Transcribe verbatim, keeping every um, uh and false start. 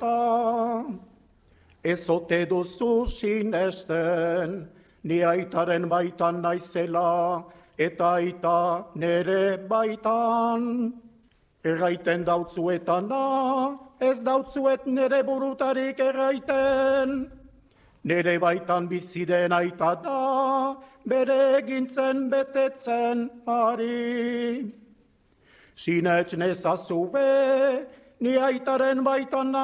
baita. Ez ote duzu sinesten, ni aitaren baitan naizela, eta aita nere baitan. Erraiten dautzuetana, ez dautzuet nere burutarik erraiten. Nere baitan biziren aita da, bere egintzen betetzen ari. Sinets nezazue, ni aitaren baitan